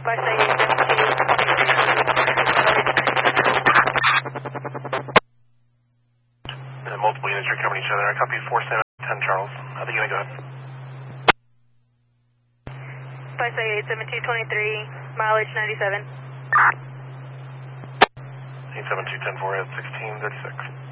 Multiple units are covering each other. I copy 4710 Charles. How are they going to go ahead? 578-1723, mileage 97. 87210 4 at 1636.